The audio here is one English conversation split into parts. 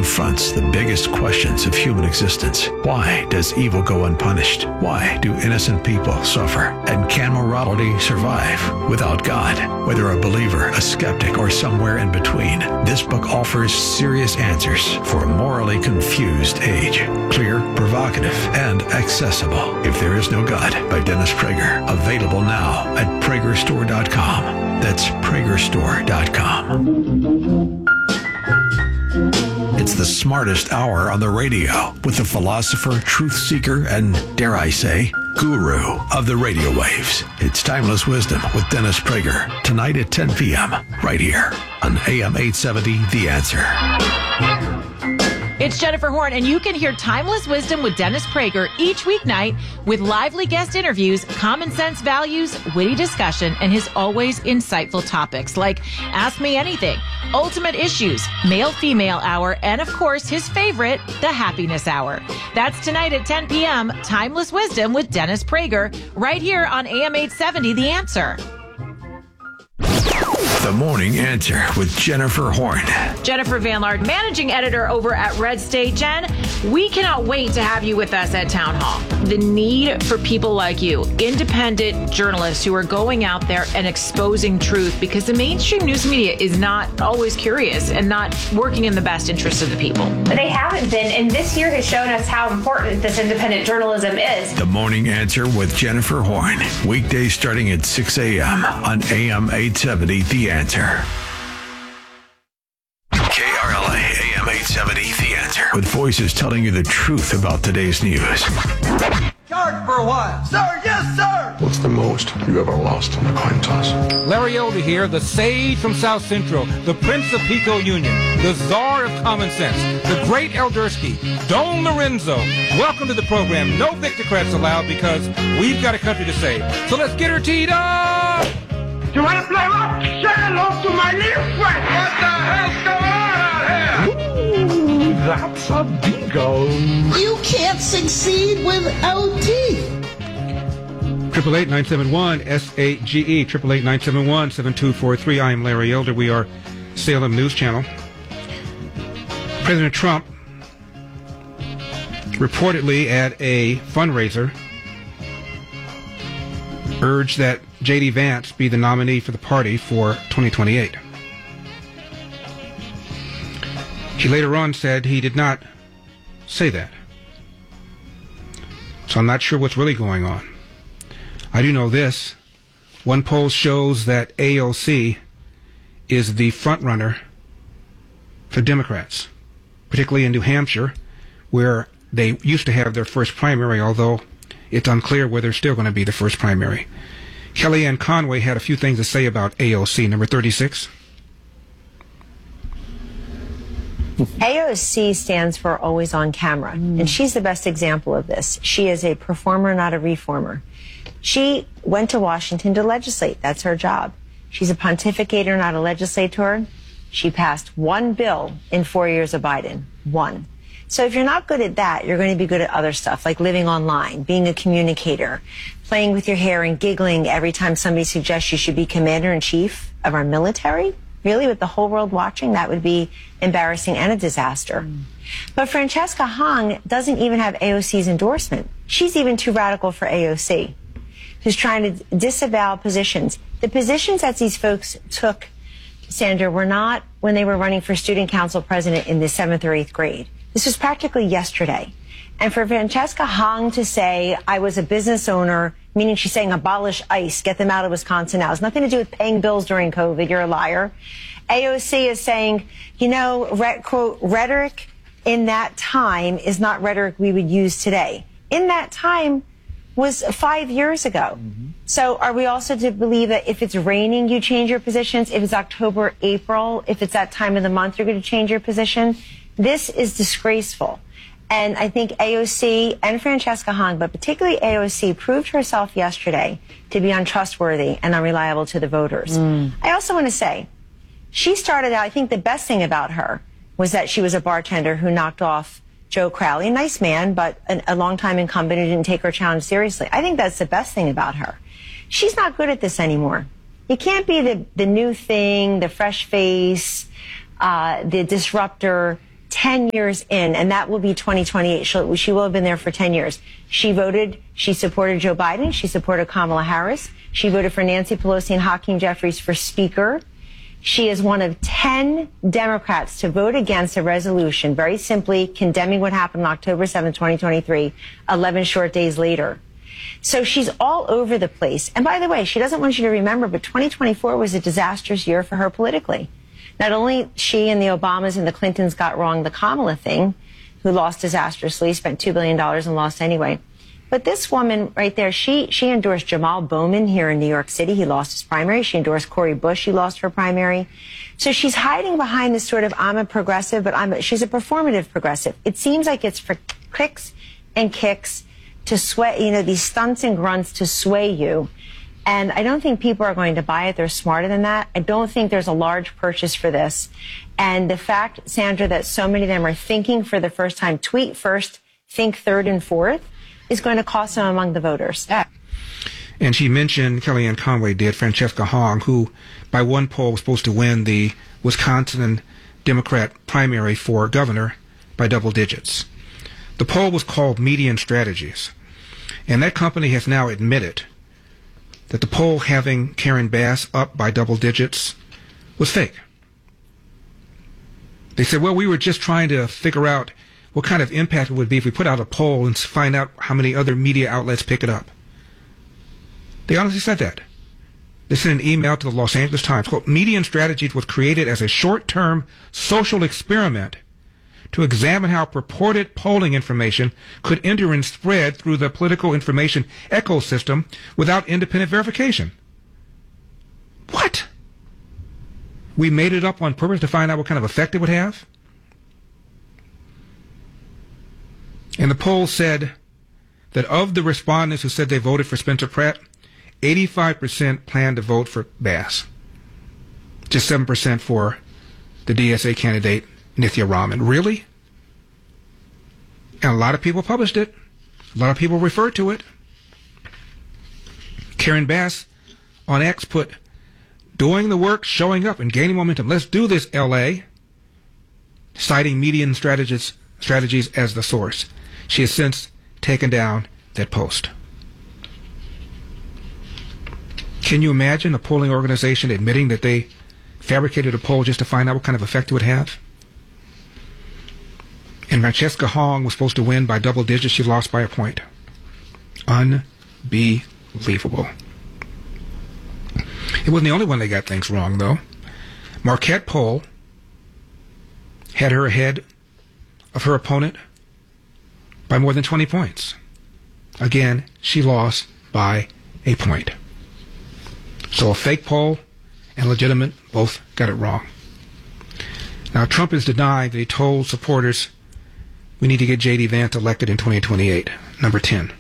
confronts the biggest questions of human existence. Why does evil go unpunished? Why do innocent people suffer? And can morality survive without God? Whether a believer, a skeptic, or somewhere in between, this book offers serious answers for a morally confused age. Clear, provocative, and accessible. If There Is No God by Dennis Prager. Available now at PragerStore.com. That's PragerStore.com. It's the smartest hour on the radio with the philosopher, truth seeker, and, dare I say, guru of the radio waves. It's Timeless Wisdom with Dennis Prager. Tonight at 10 p.m. right here on AM 870, The Answer. It's Jennifer Horn, and you can hear Timeless Wisdom with Dennis Prager each weeknight with lively guest interviews, common sense values, witty discussion, and his always insightful topics like Ask Me Anything, Ultimate Issues, Male-Female Hour, and of course, his favorite, the Happiness Hour. That's tonight at 10 p.m., Timeless Wisdom with Dennis Prager, right here on AM 870, The Answer. The Morning Answer with Jennifer Horn. Jennifer Van Laard, managing editor over at Red State. Jen, we cannot wait to have you with us at Town Hall. The need for people like you, independent journalists who are going out there and exposing truth, because the mainstream news media is not always curious and not working in the best interest of the people. They haven't been, and this year has shown us how important this independent journalism is. The Morning Answer with Jennifer Horn. Weekdays starting at 6 a.m. on AM 870, The Answer. KRLA AM 870, The Answer. With voices telling you the truth about today's news. Charge for a while. Sir, yes, sir. What's the most you ever lost on a coin toss? Larry Elder here, the sage from South Central, the Prince of Pico Union, the czar of common sense, the great Eldersky, Don Lorenzo. Welcome to the program. No Victocrats allowed because we've got a country to save. So let's get her teed up. You want to play rock? Say hello to my little friend. What the hell's going on out here? Ooh, that's a bingo. You can't succeed without teeth. 888-971-SAGE, 888-971-7243. I am Larry Elder. We are Salem News Channel. President Trump reportedly at a fundraiser urged that J.D. Vance be the nominee for the party for 2028. He later on said he did not say that. So I'm not sure what's really going on. I do know this. One poll shows that AOC is the front runner for Democrats, particularly in New Hampshire, where they used to have their first primary, although it's unclear whether they're still going to be the first primary. Kellyanne Conway had a few things to say about AOC. Number 36. AOC stands for Always on Camera, and she's the best example of this. She is a performer, not a reformer. She went to Washington to legislate. That's her job. She's a pontificator, not a legislator. She passed one bill in 4 years of Biden. One. So if you're not good at that, you're going to be good at other stuff, like living online, being a communicator, playing with your hair and giggling every time somebody suggests you should be commander-in-chief of our military. Really, with the whole world watching, that would be embarrassing and a disaster. But Francesca Hong doesn't even have AOC's endorsement. She's even too radical for AOC, who's trying to disavow positions. The positions that these folks took, Sandra, were not when they were running for student council president in the 7th or 8th grade. This was practically yesterday. And for Francesca Hong to say, I was a business owner, meaning she's saying abolish ICE, get them out of Wisconsin now. It's nothing to do with paying bills during COVID. You're a liar. AOC is saying, you know, quote, rhetoric in that time is not rhetoric we would use today. In that time was 5 years ago. So are we also to believe that if it's raining, you change your positions? If it's October, April, if it's that time of the month, you're going to change your position? This is disgraceful. And I think AOC and Francesca Hong, but particularly AOC, proved herself yesterday to be untrustworthy and unreliable to the voters. I also want to say, she started out, I think the best thing about her was that she was a bartender who knocked off Joe Crowley, a nice man, but a longtime incumbent who didn't take her challenge seriously. I think that's the best thing about her. She's not good at this anymore. You can't be the new thing, the fresh face, the disruptor, 10 years in, and that will be 2028. She will have been there for 10 years. She supported Joe Biden. She supported Kamala Harris. She voted for Nancy Pelosi and Hakeem Jeffries for Speaker. She is one of 10 Democrats to vote against a resolution, very simply condemning what happened on October 7, 2023, 11 short days later. So she's all over the place. And by the way, she doesn't want you to remember, but 2024 was a disastrous year for her politically. Not only she and the Obamas and the Clintons got wrong the Kamala thing, who lost disastrously, spent $2 billion and lost anyway. But this woman right there, she endorsed Jamal Bowman here in New York City. He lost his primary. She endorsed Cori Bush. She lost her primary. So she's hiding behind this sort of, I'm a progressive, but she's a performative progressive. It seems like it's for clicks and kicks to sway, these stunts and grunts to sway you. And I don't think people are going to buy it. They're smarter than that. I don't think there's a large purchase for this. And the fact, Sandra, that so many of them are thinking for the first time, tweet first, think third and fourth, is going to cost them among the voters. Yeah. And she mentioned, Kellyanne Conway did, Francesca Hong, who by one poll was supposed to win the Wisconsin Democrat primary for governor by double digits. The poll was called Median Strategies. And that company has now admitted that the poll having Karen Bass up by double digits was fake. They said, well, we were just trying to figure out what kind of impact it would be if we put out a poll and find out how many other media outlets pick it up. They honestly said that. They sent an email to the Los Angeles Times. Quote, Median Strategies was created as a short-term social experiment to examine how purported polling information could enter and spread through the political information ecosystem without independent verification. What? We made it up on purpose to find out what kind of effect it would have? And the poll said that of the respondents who said they voted for Spencer Pratt, 85% planned to vote for Bass. Just 7% for the DSA candidate, Nithya Raman. Really? And a lot of people published it. A lot of people referred to it. Karen Bass on X put, doing the work, showing up, and gaining momentum. Let's do this, L.A., citing Median Strategies as the source. She has since taken down that post. Can you imagine a polling organization admitting that they fabricated a poll just to find out what kind of effect it would have? And Francesca Hong was supposed to win by double digits. She lost by a point. Unbelievable. It wasn't the only one that got things wrong, though. Marquette poll had her ahead of her opponent by more than 20 points. Again, she lost by a point. So a fake poll and legitimate both got it wrong. Now, Trump has denied that he told supporters we need to get J.D. Vance elected in 2028. Number 10.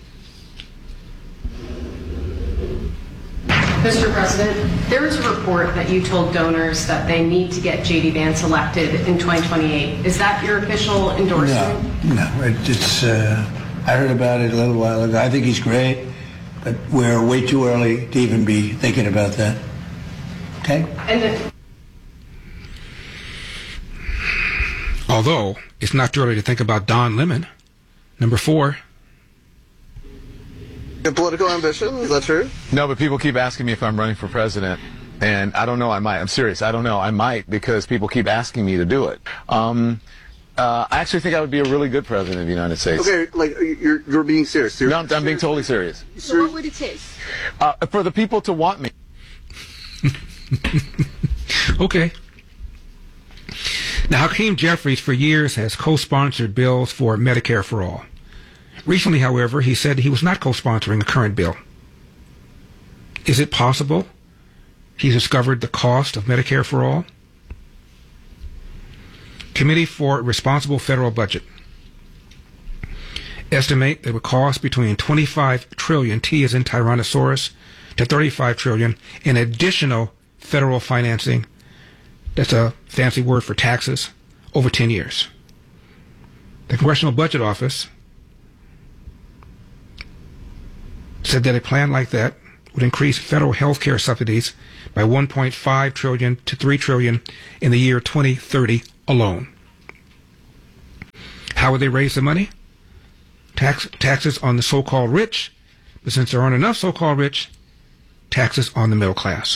Mr. President, there is a report that you told donors that they need to get J.D. Vance elected in 2028. Is that your official endorsement? No. It's I heard about it a little while ago. I think he's great, but we're way too early to even be thinking about that. Okay? Although, it's not too early to think about Don Lemon. Number 4. Your political ambition, is that true? No, but people keep asking me if I'm running for president, and I don't know, I might. I'm serious, I don't know, I might, because people keep asking me to do it. I actually think I would be a really good president of the United States. Okay, like, you're being serious. No, I'm being totally serious. So what would it take? For the people to want me. Okay. Now, Hakeem Jeffries for years has co-sponsored bills for Medicare for All. Recently, however, he said he was not co-sponsoring the current bill. Is it possible he's discovered the cost of Medicare for All? Committee for Responsible Federal Budget estimate that it would cost between $25 trillion, T as in Tyrannosaurus, to $35 trillion in additional federal financing. That's a fancy word for taxes over 10 years. The Congressional Budget Office said that a plan like that would increase federal health care subsidies by $1.5 trillion to $3 trillion in the year 2030 alone. How would they raise the money? Taxes on the so-called rich, but since there aren't enough so-called rich, taxes on the middle class.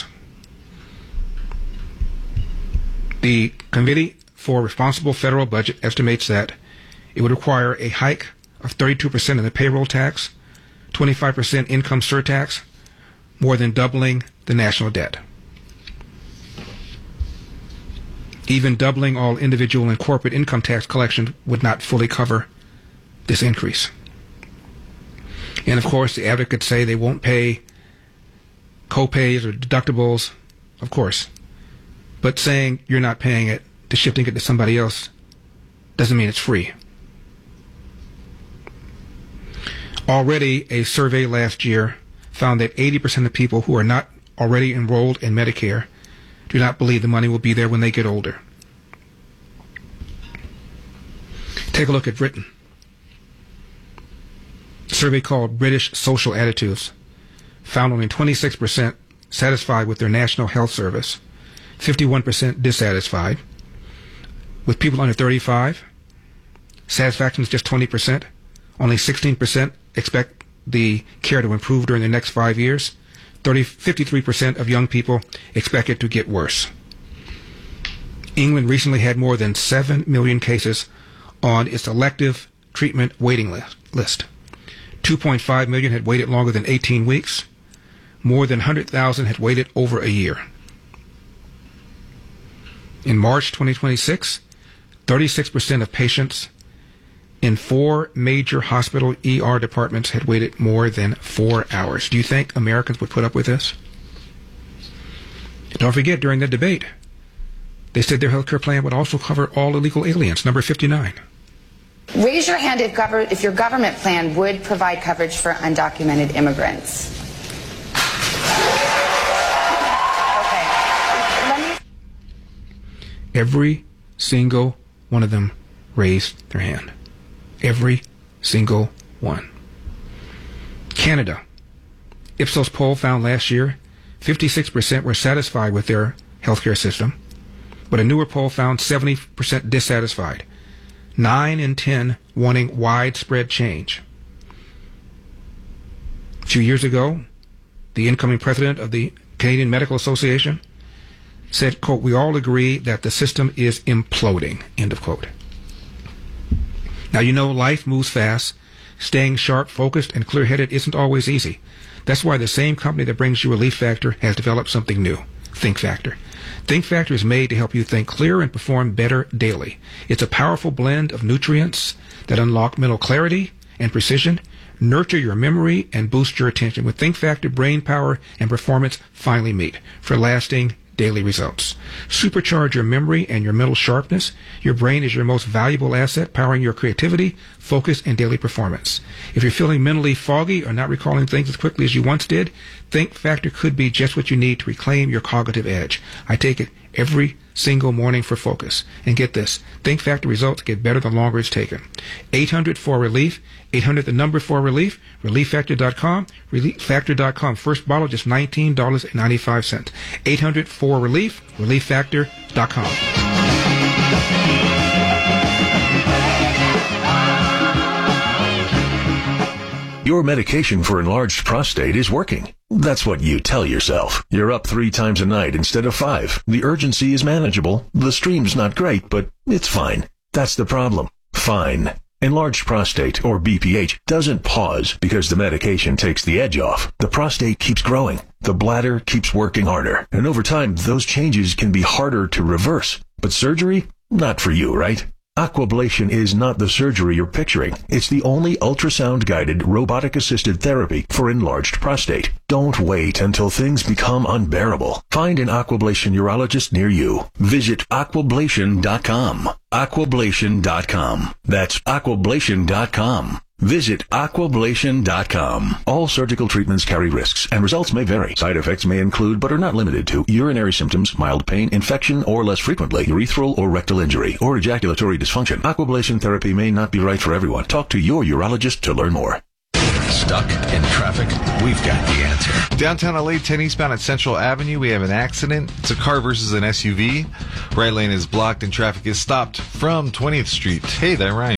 The Committee for Responsible Federal Budget estimates that it would require a hike of 32% in the payroll tax, 25% income surtax, more than doubling the national debt. Even doubling all individual and corporate income tax collection would not fully cover this increase. And of course, the advocates say they won't pay co-pays or deductibles, of course. But saying you're not paying it, to shifting it to somebody else, doesn't mean it's free. Already, a survey last year found that 80% of people who are not already enrolled in Medicare do not believe the money will be there when they get older. Take a look at Britain. A survey called British Social Attitudes found only 26% satisfied with their National Health Service, 51% dissatisfied. With people under 35, satisfaction is just 20%. Only 16% expect the care to improve during the next 5 years. 53% of young people expect it to get worse. England recently had more than 7 million cases on its elective treatment waiting list. 2.5 million had waited longer than 18 weeks. More than 100,000 had waited over a year. In March 2026, 36% of patients in 4 major hospital ER departments had waited more than 4 hours. Do you think Americans would put up with this? Don't forget, during the debate, they said their health care plan would also cover all illegal aliens, number 59. Raise your hand if your government plan would provide coverage for undocumented immigrants. Okay. Every single one of them raised their hand. Every single one. Canada. Ipsos poll found last year 56% were satisfied with their healthcare system, but a newer poll found 70% dissatisfied. 9 in 10 wanting widespread change. A few years ago, the incoming president of the Canadian Medical Association said, quote, "We all agree that the system is imploding," end of quote. Now, you know, life moves fast. Staying sharp, focused, and clear-headed isn't always easy. That's why the same company that brings you Relief Factor has developed something new, Think Factor. Think Factor is made to help you think clearer and perform better daily. It's a powerful blend of nutrients that unlock mental clarity and precision, nurture your memory, and boost your attention. With Think Factor, brain power and performance finally meet for lasting daily results. Supercharge your memory and your mental sharpness. Your brain is your most valuable asset, powering your creativity, focus, and daily performance. If you're feeling mentally foggy or not recalling things as quickly as you once did, Think Factor could be just what you need to reclaim your cognitive edge. I take it every single morning for focus. And get this, Think Factor results get better the longer it's taken. 800-4RELIEF, 800-4RELIEF, ReliefFactor.com, ReliefFactor.com. First bottle, just $19.95. 800-4RELIEF, ReliefFactor.com. Your medication for enlarged prostate is working. That's what you tell yourself. You're up 3 times a night instead of 5. The urgency is manageable. The stream's not great, but it's fine. That's the problem. Fine. Enlarged prostate, or BPH, doesn't pause because the medication takes the edge off. The prostate keeps growing. The bladder keeps working harder. And over time, those changes can be harder to reverse. But surgery? Not for you, right? Aquablation is not the surgery you're picturing. It's the only ultrasound-guided, robotic-assisted therapy for enlarged prostate. Don't wait until things become unbearable. Find an Aquablation urologist near you. Visit aquablation.com. Aquablation.com. That's aquablation.com. Visit aquablation.com. All surgical treatments carry risks, and results may vary. Side effects may include, but are not limited to, urinary symptoms, mild pain, infection, or less frequently, urethral or rectal injury, or ejaculatory dysfunction. Aquablation therapy may not be right for everyone. Talk to your urologist to learn more. Stuck in traffic? We've got the answer. Downtown LA, 10 eastbound at Central Avenue, we have an accident. It's a car versus an SUV. Right lane is blocked and traffic is stopped from 20th Street. Hey, that rhymed.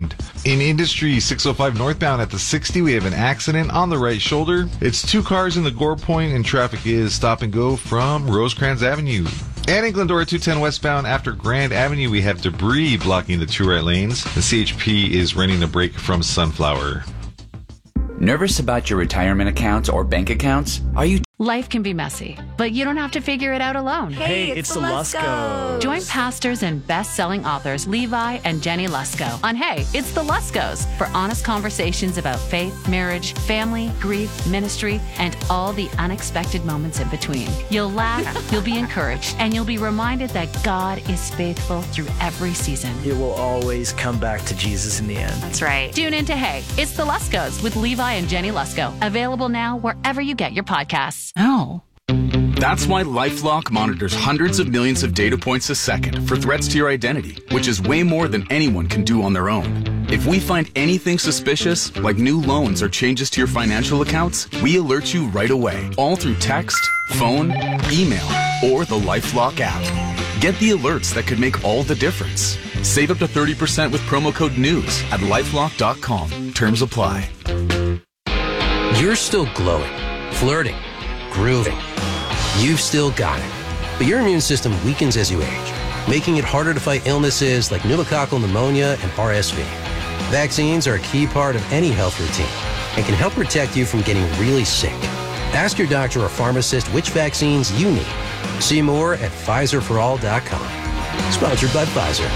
In Industry 605 northbound at the 60, we have an accident on the right shoulder. It's 2 cars in the Gore Point, and traffic is stop and go from Rosecrans Avenue. And in Glendora 210 westbound after Grand Avenue, we have debris blocking the 2 right lanes. The CHP is renting a break from Sunflower. Nervous about your retirement accounts or bank accounts? Are you? Life can be messy, but you don't have to figure it out alone. Hey, it's the Luskos. Join pastors and best-selling authors Levi and Jenny Lusko on Hey, It's the Luskos for honest conversations about faith, marriage, family, grief, ministry, and all the unexpected moments in between. You'll laugh, you'll be encouraged, and you'll be reminded that God is faithful through every season. It will always come back to Jesus in the end. That's right. Tune into Hey, It's the Luskos with Levi and Jenny Lusko. Available now wherever you get your podcasts. Oh. That's why LifeLock monitors hundreds of millions of data points a second for threats to your identity, which is way more than anyone can do on their own. If we find anything suspicious, like new loans or changes to your financial accounts, we alert you right away, all through text, phone, email, or the LifeLock app. Get the alerts that could make all the difference. Save up to 30% with promo code NEWS at LifeLock.com. Terms apply. You're still glowing, flirting, grooving. You've still got it. But your immune system weakens as you age, making it harder to fight illnesses like pneumococcal pneumonia and RSV. Vaccines are a key part of any health routine and can help protect you from getting really sick. Ask your doctor or pharmacist which vaccines you need. See more at PfizerForAll.com. Sponsored by Pfizer.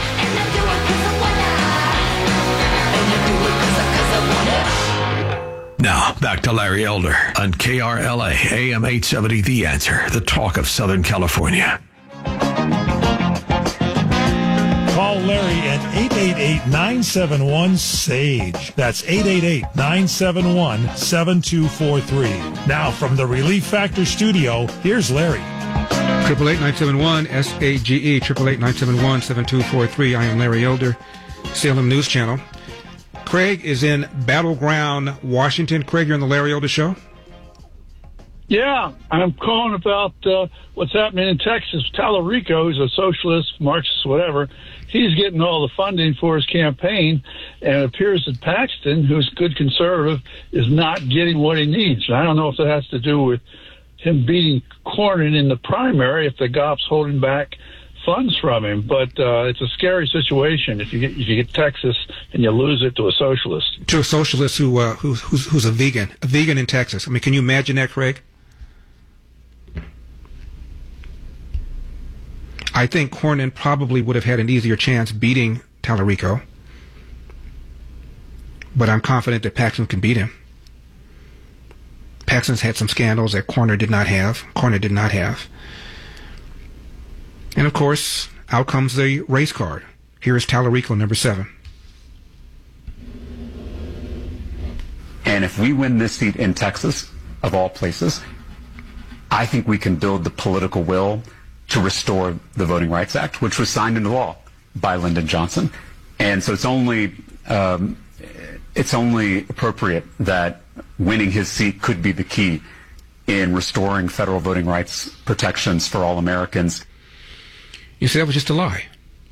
Now, back to Larry Elder on KRLA AM 870 The Answer, the talk of Southern California. Call Larry at 888-971-SAGE. That's 888-971-7243. Now, from the Relief Factor studio, here's Larry. 888-971-SAGE, 888-971-7243. I am Larry Elder, Salem News Channel. Craig is in Battleground, Washington. Craig, you're on the Larry Elder Show? Yeah, I'm calling about what's happening in Texas. Tallarico is a socialist, Marxist, whatever. He's getting all the funding for his campaign, and it appears that Paxton, who's a good conservative, is not getting what he needs. I don't know if that has to do with him beating Cornyn in the primary, if the GOP's holding back funds from him, but it's a scary situation if you get Texas and you lose it to a socialist. To a socialist who's a vegan in Texas. I mean, can you imagine that, Craig? I think Cornyn probably would have had an easier chance beating Tallarico, but I'm confident that Paxton can beat him. Paxton's had some scandals that Cornyn did not have. And, of course, out comes the race card. Here is Tallarico, number 7. And if we win this seat in Texas, of all places, I think we can build the political will to restore the Voting Rights Act, which was signed into law by Lyndon Johnson. And so it's only appropriate that winning his seat could be the key in restoring federal voting rights protections for all Americans. You see, that was just a lie.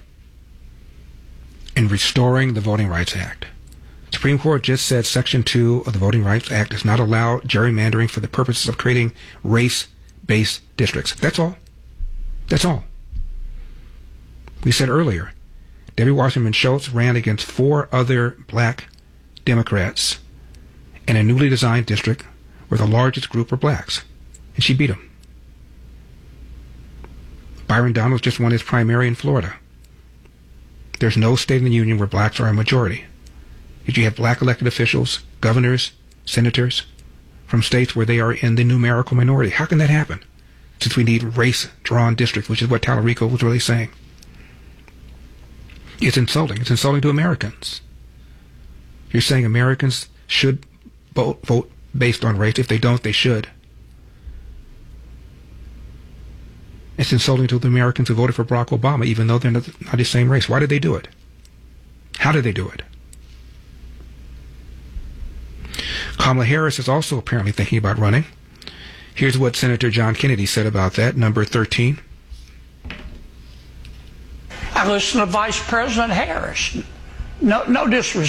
In restoring the Voting Rights Act. The Supreme Court just said Section 2 of the Voting Rights Act does not allow gerrymandering for the purposes of creating race-based districts. That's all. That's all. We said earlier, Debbie Wasserman Schultz ran against 4 other black Democrats in a newly designed district where the largest group were blacks, and she beat them. Byron Donalds just won his primary in Florida. There's no state in the union where blacks are a majority. Yet you have black elected officials, governors, senators, from states where they are in the numerical minority. How can that happen? Since we need race-drawn districts, which is what Tallarico was really saying. It's insulting. It's insulting to Americans. You're saying Americans should vote based on race. If they don't, they should. It's insulting to the Americans who voted for Barack Obama, even though they're not the same race. Why did they do it? How did they do it? Kamala Harris is also apparently thinking about running. Here's what Senator John Kennedy said about that, number 13. I listen to Vice President Harris. No disrespect.